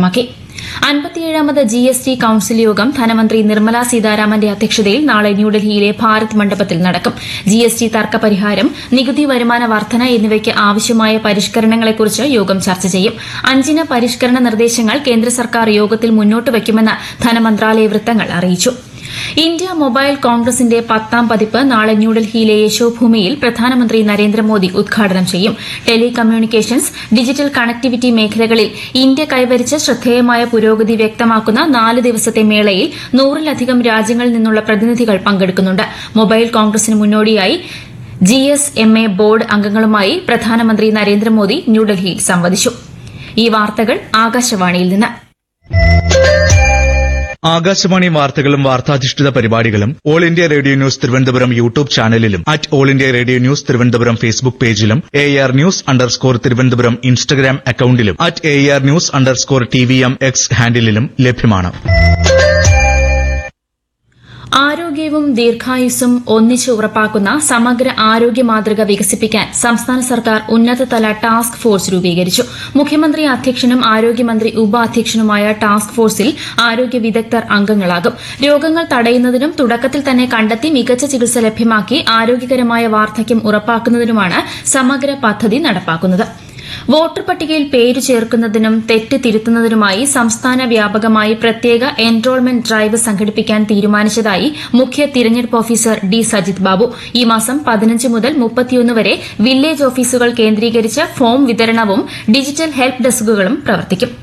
വ്യക്തമാക്കി. 57ാമത് GST council യോഗം ധനമന്ത്രി നിർമ്മല സീതാരാമന്റെ അധ്യക്ഷതയിൽ നാളെ ന്യൂഡൽഹിയിലെ ഭാരത് മണ്ഡപത്തിൽ നടക്കും. GST തർക്ക പരിഹാരം, നികുതി വരുമാന വർധന എന്നിവയ്ക്ക് ആവശ്യമായ പരിഷ്കരണങ്ങളെക്കുറിച്ച് യോഗം ചർച്ച ചെയ്യും. 5 പരിഷ്കരണ നിർദ്ദേശങ്ങൾ കേന്ദ്ര സർക്കാർ യോഗത്തിൽ മുന്നോട്ട് വയ്ക്കുമെന്ന് ധനമന്ത്രാലയ വൃത്തങ്ങൾ അറിയിച്ചു. ഇന്ത്യ മൊബൈൽ കോൺഗ്രസിന്റെ 10ാം പതിപ്പ് നാളെ ന്യൂഡൽഹിയിലെ യശോഭൂമിയിൽ പ്രധാനമന്ത്രി നരേന്ദ്രമോദി ഉദ്ഘാടനം ചെയ്യും. ടെലി കമ്മ്യൂണിക്കേഷൻസ്, ഡിജിറ്റൽ കണക്ടിവിറ്റി മേഖലകളിൽ ഇന്ത്യ കൈവരിച്ച ശ്രദ്ധേയമായ പുരോഗതി വ്യക്തമാക്കുന്ന 4 ദിവസത്തെ മേളയിൽ 100-ലധികം രാജ്യങ്ങളിൽ നിന്നുള്ള പ്രതിനിധികൾ പങ്കെടുക്കുന്നുണ്ട്. മൊബൈൽ കോൺഗ്രസിന് മുന്നോടിയായി GSMA ബോർഡ് അംഗങ്ങളുമായി പ്രധാനമന്ത്രി നരേന്ദ്രമോദി ന്യൂഡൽഹിയിൽ സംവദിച്ചു. ഈ വാർത്തകൾ ആകാശവാണിയിൽ നിന്ന്. ആകാശവാണി വാർത്തകളും വാർത്താധിഷ്ഠിത പരിപാടികളും all India radio news Thiruvananthapuram YouTube ചാനലിലും @all India radio news Thiruvananthapuram Facebook പേജിലും AR_News_ തിരുവനന്തപുരം ഇൻസ്റ്റഗ്രാം അക്കൌണ്ടിലും @AR_News_TVM X ഹാൻഡിലും ലഭ്യമാണ്. ആരോഗ്യവും ദീർഘായുസ്സും ഒന്നിച്ച് ഉറപ്പാക്കുന്ന സമഗ്ര ആരോഗ്യ മാതൃക വികസിപ്പിക്കാൻ സംസ്ഥാന സർക്കാർ ഉന്നതതല ടാസ്ക് ഫോഴ്സ് രൂപീകരിച്ചു. മുഖ്യമന്ത്രി അധ്യക്ഷനും ആരോഗ്യമന്ത്രി ഉപാധ്യക്ഷനുമായ ടാസ്ക് ഫോഴ്സിൽ ആരോഗ്യ വിദഗ്ധർ അംഗങ്ങളാകും. രോഗങ്ങൾ തടയുന്നതിനും തുടക്കത്തിൽ തന്നെ കണ്ടെത്തി മികച്ച ചികിത്സ ലഭ്യമാക്കി ആരോഗ്യകരമായ വാർദ്ധക്യം ഉറപ്പാക്കുന്നതിനുമാണ് സമഗ്ര പദ്ധതി നടപ്പാക്കുന്നത്. വോട്ടർ പട്ടികയിൽ പേര് ചേർക്കുന്നതിനും തെറ്റ് തിരുത്തുന്നതിനുമായി സംസ്ഥാന വ്യാപകമായി പ്രത്യേക എൻറോൾമെന്റ് ഡ്രൈവ് സംഘടിപ്പിക്കാൻ തീരുമാനിച്ചതായി മുഖ്യ തിരഞ്ഞെടുപ്പ് ഓഫീസർ D. സജിത് ബാബു. ഈ മാസം 15 മുതൽ 31 വരെ വില്ലേജ് ഓഫീസുകൾ കേന്ദ്രീകരിച്ച് ഫോം വിതരണവും ഡിജിറ്റൽ ഹെൽപ്പ് ഡെസ്കുകളും പ്രവർത്തിക്കും.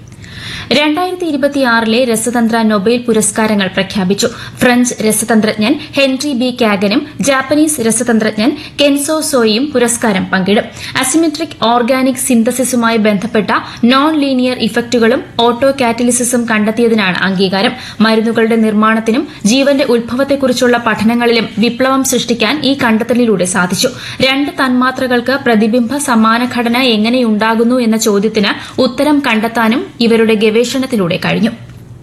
2026 രസതന്ത്ര നൊബേൽ പുരസ്കാരങ്ങൾ പ്രഖ്യാപിച്ചു. French രസതന്ത്രജ്ഞൻ Henry B. കാഗനും Japanese രസതന്ത്രജ്ഞൻ Kenzo സോയിയും പുരസ്കാരം പങ്കിടും. അസിമെട്രിക് ഓർഗാനിക് സിന്തസിസുമായി ബന്ധപ്പെട്ട നോൺ ലീനിയർ ഇഫക്റ്റുകളും ഓട്ടോ കാറ്റലിസിസും കണ്ടെത്തിയതിനാണ് അംഗീകാരം. മരുന്നുകളുടെ നിർമ്മാണത്തിനും ജീവന്റെ ഉത്ഭവത്തെക്കുറിച്ചുള്ള പഠനങ്ങളിലും വിപ്ലവം സൃഷ്ടിക്കാൻ ഈ കണ്ടെത്തലിലൂടെ സാധിച്ചു. 2 തന്മാത്രകൾക്ക് പ്രതിബിംബ സമാന ഘടന എങ്ങനെയുണ്ടാകുന്നു എന്ന ചോദ്യത്തിന് ഉത്തരം കണ്ടെത്താനും ഇവരുടെ ഗവേഷണത്തിലൂടെ കഴിഞ്ഞു.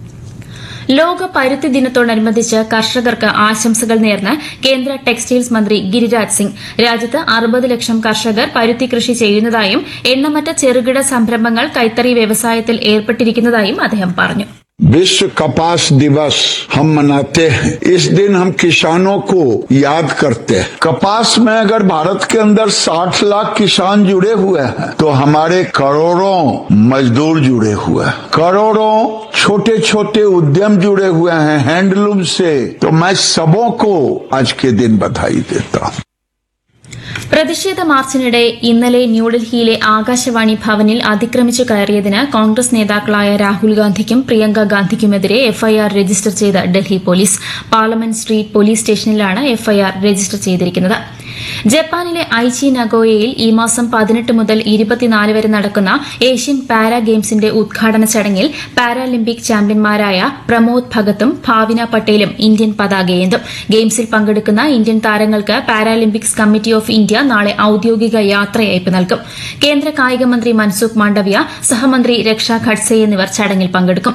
ലോക പരുത്തി ദിനത്തോടനുബന്ധിച്ച് കർഷകർക്ക് ആശംസകൾ നേർന്ന് കേന്ദ്ര ടെക്സ്റ്റൈൽസ് മന്ത്രി ഗിരിരാജ് സിംഗ്. രാജ്യത്ത് 60 ലക്ഷം കർഷകർ പരുത്തി കൃഷി ചെയ്യുന്നതായും എണ്ണമറ്റ ചെറുകിട സംരംഭങ്ങൾ കൈത്തറി വ്യവസായത്തിൽ ഏർപ്പെട്ടിരിക്കുന്നതായും അദ്ദേഹം പറഞ്ഞു. विश्व कपास दिवस हम मनाते हैं. इस दिन हम किसानों को याद करते हैं. कपास में अगर भारत के अंदर 60 लाख किसान जुड़े हुए हैं तो हमारे करोड़ों मजदूर जुड़े हुए हैं, करोड़ों छोटे छोटे उद्यम जुड़े हुए हैं हैंडलूम से. तो मैं सबों को आज के दिन बधाई देता हूं. പ്രതിഷേധ മാർച്ചിനിടെ ഇന്നലെ ന്യൂഡൽഹിയിലെ ആകാശവാണി ഭവനിൽ അതിക്രമിച്ചു കയറിയതിന് കോൺഗ്രസ് നേതാക്കളായ രാഹുൽ ഗാന്ധിക്കും പ്രിയങ്ക ഗാന്ധിക്കുമെതിരെ FIR രജിസ്റ്റർ ചെയ്ത Delhi police. Parliament street police സ്റ്റേഷനിലാണ് FIR രജിസ്റ്റർ ചെയ്തിരിക്കുന്നത്. ജപ്പാനിലെ ഐച്ചി നഗോയയിൽ ഈ മാസം 18 മുതൽ 24 വരെ നടക്കുന്ന ഏഷ്യൻ പാരാ ഗെയിംസിന്റെ ഉദ്ഘാടന ചടങ്ങിൽ പാരാലിമ്പിക് ചാമ്പ്യന്മാരായ പ്രമോദ് ഭഗത്തും ഭാവിന പട്ടേലും ഇന്ത്യൻ പതാകയേന്തും. ഗെയിംസിൽ പങ്കെടുക്കുന്ന ഇന്ത്യൻ താരങ്ങൾക്ക് പാരാലിമ്പിക്സ് കമ്മിറ്റി ഓഫ് ഇന്ത്യ നാളെ ഔദ്യോഗിക യാത്രയയപ്പ് നൽകും. കേന്ദ്ര കായികമന്ത്രി മൻസുഖ് മാണ്ഡവ്യ, സഹമന്ത്രി രക്ഷ ഖഡ്സെ എന്നിവർ ചടങ്ങിൽ പങ്കെടുക്കും.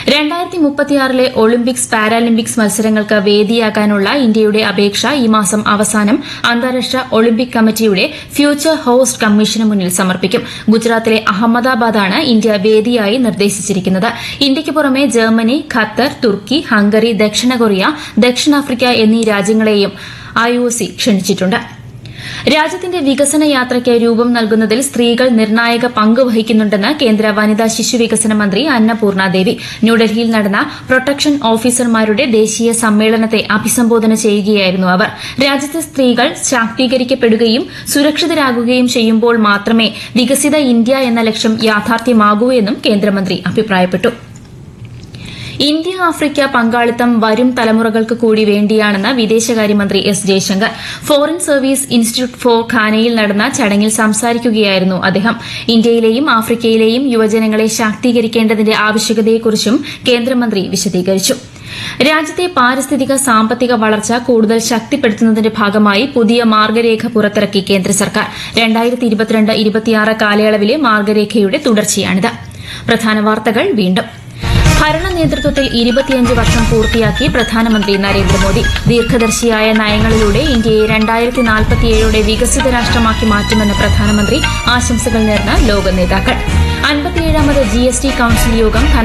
2036 ഒളിമ്പിക്സ് പാരാലിമ്പിക്സ് മത്സരങ്ങൾക്ക് വേദിയാകാനുള്ള ഇന്ത്യയുടെ അപേക്ഷ ഈ മാസം അവസാനം അന്താരാഷ്ട്ര ഒളിമ്പിക് കമ്മിറ്റിയുടെ ഫ്യൂച്ചർ ഹോസ്റ്റ് കമ്മീഷന് മുന്നിൽ സമർപ്പിക്കും. ഗുജറാത്തിലെ അഹമ്മദാബാദാണ് ഇന്ത്യ വേദിയായി നിർദ്ദേശിച്ചിരിക്കുന്നത്. ഇന്ത്യയ്ക്ക് പുറമെ ജർമ്മനി, ഖത്തർ, തുർക്കി, ഹംഗറി, ദക്ഷിണ കൊറിയ, ദക്ഷിണാഫ്രിക്ക എന്നീ രാജ്യങ്ങളെയും IOC ക്ഷണിച്ചിട്ടുണ്ട്. രാജ്യത്തിന്റെ വികസന യാത്രയ്ക്ക് രൂപം നൽകുന്നതിൽ സ്ത്രീകൾ നിർണായക പങ്ക് വഹിക്കുന്നുണ്ടെന്ന് കേന്ദ്ര വനിതാ ശിശുവികസന മന്ത്രി അന്നപൂർണ ദേവി. ന്യൂഡൽഹിയിൽ നടന്ന പ്രൊട്ടക്ഷൻ ഓഫീസർമാരുടെ ദേശീയ സമ്മേളനത്തെ അഭിസംബോധന ചെയ്യുകയായിരുന്നു അവർ. രാജ്യത്തെ സ്ത്രീകൾ ശാക്തീകരിക്കപ്പെടുകയും സുരക്ഷിതരാകുകയും ചെയ്യുമ്പോൾ മാത്രമേ വികസിത ഇന്ത്യ എന്ന ലക്ഷ്യം യാഥാർത്ഥ്യമാകൂ എന്നും കേന്ദ്രമന്ത്രി അഭിപ്രായപ്പെട്ടു. ഇന്ത്യ ആഫ്രിക്ക പങ്കാളിത്തം വരും തലമുറകൾക്ക് കൂടി വേണ്ടിയാണെന്ന് വിദേശകാര്യമന്ത്രി S. Jaishankar. Foreign service institute four ഖാനയിൽ നടന്ന ചടങ്ങിൽ സംസാരിക്കുകയായിരുന്നു അദ്ദേഹം. ഇന്ത്യയിലെയും ആഫ്രിക്കയിലെയും യുവജനങ്ങളെ ശാക്തീകരിക്കേണ്ടതിന്റെ ആവശ്യകതയെക്കുറിച്ചും കേന്ദ്രമന്ത്രി വിശദീകരിച്ചു. രാജ്യത്തെ പാരിസ്ഥിതിക സാമ്പത്തിക വളർച്ച കൂടുതൽ ശക്തിപ്പെടുത്തുന്നതിന്റെ ഭാഗമായി പുതിയ മാർഗരേഖ പുറത്തിറക്കി കേന്ദ്ര സർക്കാർ. 2022-26 കാലയളവിലെ മാർഗരേഖയുടെ തുടർച്ചയാണിത്. പ്രധാന വാർത്തകൾ വീണ്ടും. ഭരണ നേതൃത്വത്തിൽ 25 വർഷം പൂർത്തിയാക്കി പ്രധാനമന്ത്രി നരേന്ദ്രമോദി. ദീർഘദർശിയായ നയങ്ങളിലൂടെ ഇന്ത്യയെ 2047 വികസിത രാഷ്ട്രമാക്കി മാറ്റുമെന്ന് പ്രധാനമന്ത്രി. ആശംസകൾ നേർന്ന ലോക നേതാക്കൾ. 57ാമത് GST കൌൺസിൽ യോഗം